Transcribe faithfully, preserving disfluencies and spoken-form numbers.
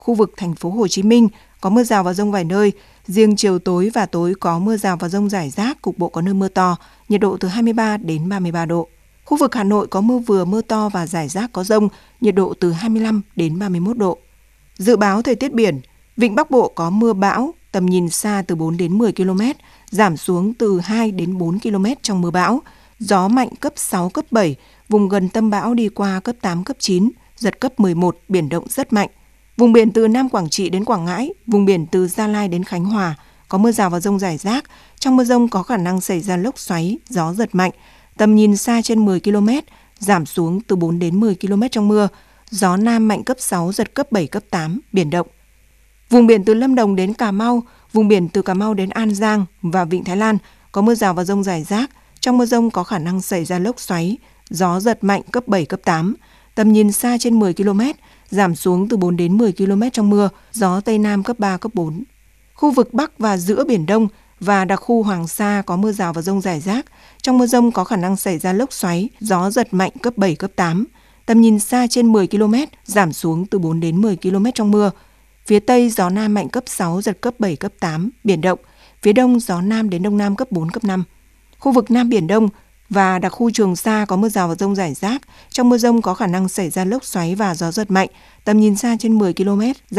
Khu vực thành phố Hồ Chí Minh có mưa rào và dông vài nơi, riêng chiều tối và tối có mưa rào và dông rải rác, cục bộ có nơi mưa to, nhiệt độ từ hai mươi ba đến ba mươi ba độ. Khu vực Hà Nội có mưa vừa mưa to và rải rác có dông, nhiệt độ từ hai mươi lăm đến ba mươi mốt độ. Dự báo thời tiết biển, vịnh Bắc Bộ có mưa bão, tầm nhìn xa từ bốn đến mười ki lô mét, giảm xuống từ hai đến bốn ki lô mét trong mưa bão. Gió mạnh cấp sáu, cấp bảy, vùng gần tâm bão đi qua cấp tám, cấp chín, giật cấp mười một, biển động rất mạnh. Vùng biển từ Nam Quảng Trị đến Quảng Ngãi, vùng biển từ Gia Lai đến Khánh Hòa có mưa rào và dông rải rác. Trong mưa dông có khả năng xảy ra lốc xoáy, gió giật mạnh. Tầm nhìn xa trên mười ki lô mét, giảm xuống từ bốn đến mười ki lô mét trong mưa. Gió Nam mạnh cấp sáu, giật cấp bảy, cấp tám, biển động. Vùng biển từ Lâm Đồng đến Cà Mau, vùng biển từ Cà Mau đến An Giang và Vịnh Thái Lan có mưa rào và dông rải rác. Trong mưa dông có khả năng xảy ra lốc xoáy, gió giật mạnh cấp bảy, cấp tám. Tầm nhìn xa trên mười ki lô mét, giảm xuống từ bốn đến mười ki lô mét trong mưa, gió Tây Nam cấp ba, cấp bốn. Khu vực Bắc và giữa Biển Đông và đặc khu Hoàng Sa có mưa rào và dông rải rác. Trong mưa dông có khả năng xảy ra lốc xoáy, gió giật mạnh cấp bảy, cấp tám. Tầm nhìn xa trên mười ki lô mét, giảm xuống từ bốn đến mười ki lô mét trong mưa. Phía Tây gió Nam mạnh cấp sáu, giật cấp bảy, cấp tám, biển động. Phía Đông gió Nam đến Đông Nam cấp bốn, cấp năm. Khu vực Nam Biển Đông và đặc khu Trường Sa có mưa rào và dông rải rác. Trong mưa dông có khả năng xảy ra lốc xoáy và gió giật mạnh. Tầm nhìn xa trên mười ki lô mét.